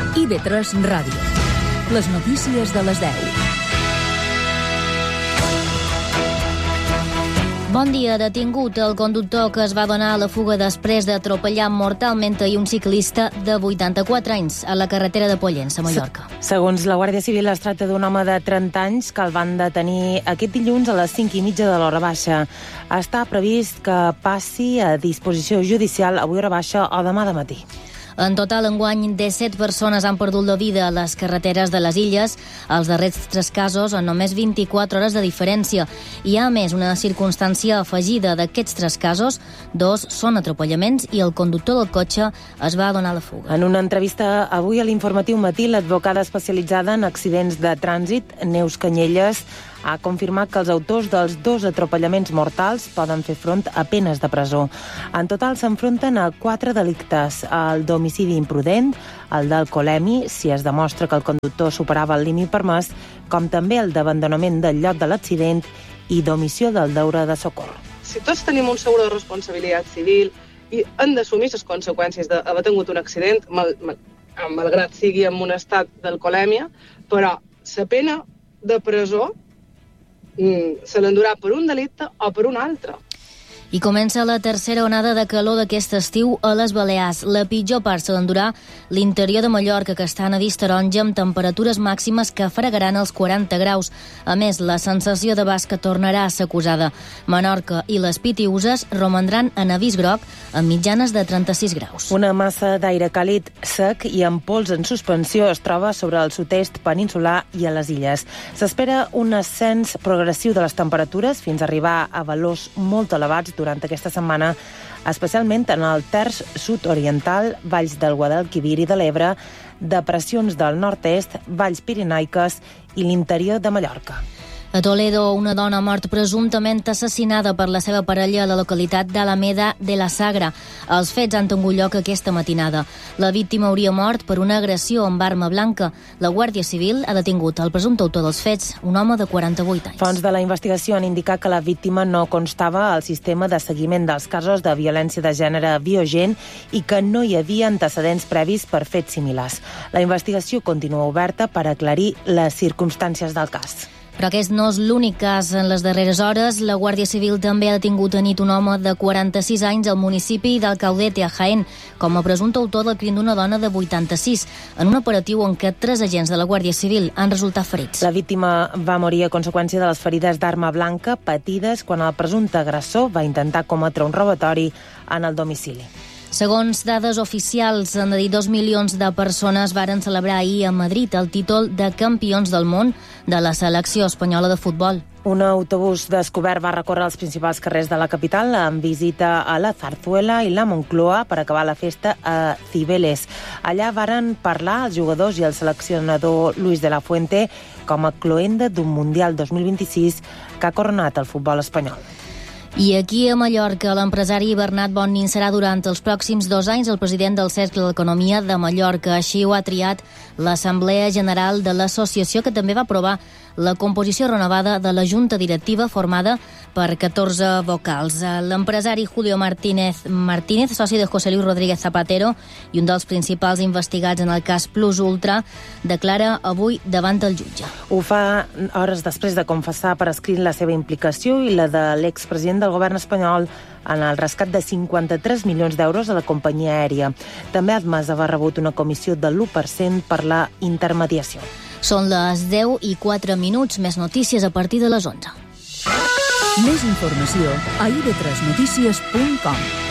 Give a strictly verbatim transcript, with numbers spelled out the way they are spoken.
I V tres Ràdio. Les notícies de les deu. Bon dia. Detingut el conductor que es va donar a la fuga després d'atropellar mortalment ahir un ciclista de vuitanta-quatre anys a la carretera de Pollença, a Mallorca. Segons la Guàrdia Civil, es tracta d'un home de trenta anys que el van detenir aquest dilluns a les cinc i mitja de l'hora baixa. Està previst que passi a disposició judicial avui hora baixa o demà de matí. En total, enguany, disset persones han perdut la vida a les carreteres de les Illes, els darrers tres casos en només vint-i-quatre hores de diferència. Hi ha, a més, una circumstància afegida d'aquests tres casos. Dos són atropellaments i el conductor del cotxe es va donar a la fuga. En una entrevista avui a l'Informatiu Matí, l'advocada especialitzada en accidents de trànsit, Neus Canyelles, ha confirmat que els autors dels dos atropellaments mortals poden fer front a penes de presó. En total s'enfronten a quatre delictes: el d'homicidi imprudent, el d'alcoholèmia, si es demostra que el conductor superava el límit permès, com també el d'abandonament del lloc de l'accident i d'omissió del deure de socor. Si tots tenim un seguro de responsabilitat civil i hem d'assumir les conseqüències d'haver tingut un accident, mal, mal, malgrat sigui en un estat d'alcoholèmia, però la pena de presó se l'endurà per un delicte o per un altre. I comença la tercera onada de calor d'aquest estiu a les Balears. La pitjor part se l'endurà l'interior de Mallorca, que està en avís taronja amb temperatures màximes que fregaran els quaranta graus. A més, la sensació de basca tornarà a ser acusada. Menorca i les Pitiüses romandran en avís groc amb mitjanes de trenta-sis graus. Una massa d'aire càlid sec i amb pols en suspensió es troba sobre el sud-est peninsular i a les illes. S'espera un ascens progressiu de les temperatures fins a arribar a valors molt elevats durant aquesta setmana, especialment en el terç sud-oriental, valls del Guadalquivir i de l'Ebre, depressions del nord-est, valls pirenaiques i l'interior de Mallorca. A Toledo, una dona mort presumptament assassinada per la seva parella a la localitat d'Alameda de la Sagra. Els fets han tingut lloc aquesta matinada. La víctima hauria mort per una agressió amb arma blanca. La Guàrdia Civil ha detingut el presumpte autor dels fets, un home de quaranta-vuit anys. Fonts de la investigació han indicat que la víctima no constava al sistema de seguiment dels casos de violència de gènere Biogen i que no hi havia antecedents previs per fets similars. La investigació continua oberta per aclarir les circumstàncies del cas. Però aquest no és l'únic cas. En les darreres hores, la Guàrdia Civil també ha detingut a nit un home de quaranta-sis anys al municipi d'Alcaudete, a Jaén, com a presumpte autor del crim d'una dona de vuitanta-sis, en un operatiu en què tres agents de la Guàrdia Civil han resultat ferits. La víctima va morir a conseqüència de les ferides d'arma blanca patides quan el presumpte agressor va intentar cometre un robatori en el domicili. Segons dades oficials, han de dir dos milions de persones varen celebrar ahir a Madrid el títol de campions del món de la selecció espanyola de futbol. Un autobús descobert va recórrer els principals carrers de la capital amb visita a la Zarzuela i la Moncloa per acabar la festa a Cibeles. Allà varen parlar els jugadors i el seleccionador Luis de la Fuente com a cloenda d'un Mundial dos mil vint-i-sis que ha coronat el futbol espanyol. I aquí a Mallorca, l'empresari Bernat Bonnin serà durant els pròxims dos anys el president del Cercle d'Economia de Mallorca. Així ho ha triat l'Assemblea General de l'Associació, que també va aprovar la composició renovada de la Junta Directiva formada per catorze vocals. L'empresari Julio Martínez Martínez, soci de José Luis Rodríguez Zapatero i un dels principals investigats en el cas Plus Ultra, declara avui davant el jutge. Ho fa hores després de confessar per escrit la seva implicació i la de l'expresident del govern espanyol en el rescat de cinquanta-tres milions d'euros a la companyia aèria. També ha admès haver rebut una comissió de l'u per cent per la intermediació. Són les deu i quatre minuts, més notícies a partir de les onze. Més informació a i v tres notícies punt com.